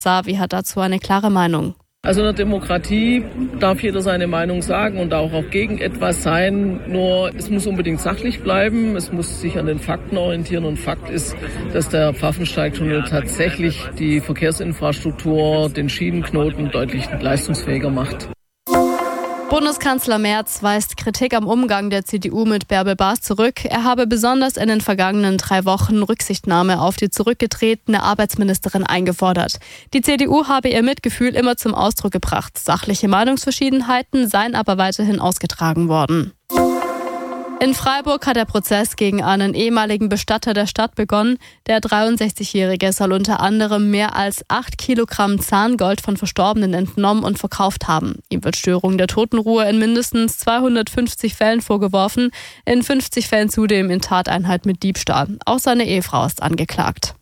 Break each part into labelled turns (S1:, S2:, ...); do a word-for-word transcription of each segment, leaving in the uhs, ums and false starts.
S1: Savi hat dazu eine klare Meinung.
S2: Also in der Demokratie darf jeder seine Meinung sagen und auch, auch gegen etwas sein. Nur es muss unbedingt sachlich bleiben. Es muss sich an den Fakten orientieren. Und Fakt ist, dass der Pfaffensteigtunnel tatsächlich die Verkehrsinfrastruktur, den Schienenknoten deutlich leistungsfähiger macht.
S1: Bundeskanzler Merz weist Kritik am Umgang der C D U mit Bärbel Baas zurück. Er habe besonders in den vergangenen drei Wochen Rücksichtnahme auf die zurückgetretene Arbeitsministerin eingefordert. Die C D U habe ihr Mitgefühl immer zum Ausdruck gebracht. Sachliche Meinungsverschiedenheiten seien aber weiterhin ausgetragen worden. In Freiburg hat der Prozess gegen einen ehemaligen Bestatter der Stadt begonnen. Der dreiundsechzigjährige soll unter anderem mehr als acht Kilogramm Zahngold von Verstorbenen entnommen und verkauft haben. Ihm wird Störung der Totenruhe in mindestens zweihundertfünfzig Fällen vorgeworfen, in fünfzig Fällen zudem in Tateinheit mit Diebstahl. Auch seine Ehefrau ist angeklagt.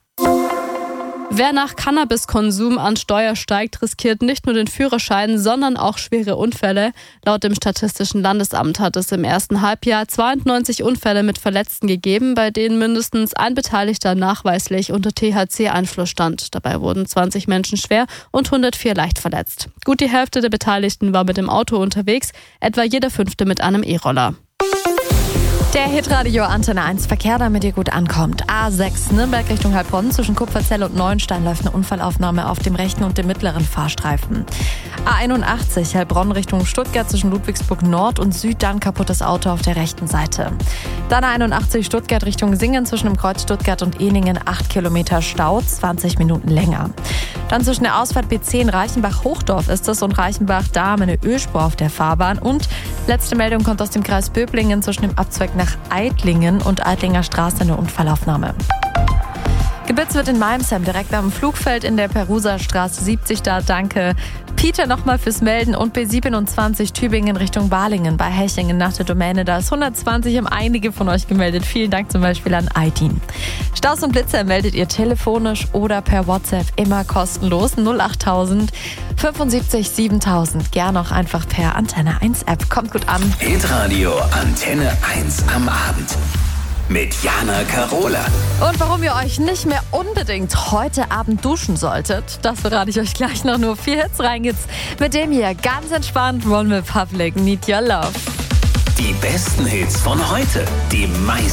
S1: Wer nach Cannabiskonsum an Steuer steigt, riskiert nicht nur den Führerschein, sondern auch schwere Unfälle. Laut dem Statistischen Landesamt hat es im ersten Halbjahr zweiundneunzig Unfälle mit Verletzten gegeben, bei denen mindestens ein Beteiligter nachweislich unter T H C-Einfluss stand. Dabei wurden zwanzig Menschen schwer und hundertvier leicht verletzt. Gut die Hälfte der Beteiligten war mit dem Auto unterwegs, etwa jeder Fünfte mit einem E-Roller.
S3: Der Hitradio Antenne eins Verkehr, damit ihr gut ankommt. A sechs Nürnberg Richtung Heilbronn zwischen Kupferzell und Neuenstein läuft eine Unfallaufnahme auf dem rechten und dem mittleren Fahrstreifen. A einundachtzig Heilbronn Richtung Stuttgart zwischen Ludwigsburg Nord und Süd, dann kaputtes Auto auf der rechten Seite. Dann A einundachtzig Stuttgart Richtung Singen zwischen dem Kreuz Stuttgart und Ehningen acht Kilometer Stau, zwanzig Minuten länger. Dann zwischen der Ausfahrt B zehn Reichenbach-Hochdorf ist es und Reichenbach-Dahm eine Ölspur auf der Fahrbahn. Und letzte Meldung kommt aus dem Kreis Böblingen zwischen dem Abzweig nach Eidlingen und Eidlinger Straße eine Unfallaufnahme. Gebitzt wird in Malmsheim, direkt am Flugfeld in der Perusa-Straße siebzig da. Danke Peter nochmal fürs Melden. Und B siebenundzwanzig Tübingen Richtung Balingen bei Hechingen nach der Domäne. Da ist hundertzwanzig, haben einige von euch gemeldet. Vielen Dank zum Beispiel an Aidin. Staus und Blitzer meldet ihr telefonisch oder per WhatsApp immer kostenlos. null achttausend fünfundsiebzig siebentausend. Gern auch einfach per Antenne eins App. Kommt gut an.
S4: Hitradio Antenne eins am Abend. Mit Jana Karola.
S3: Und warum ihr euch nicht mehr unbedingt heute Abend duschen solltet, das verrate ich euch gleich noch. Nur vier Hits rein geht's. Mit dem hier ganz entspannt One Republic, Need Your Love.
S4: Die besten Hits von heute. Die meisten.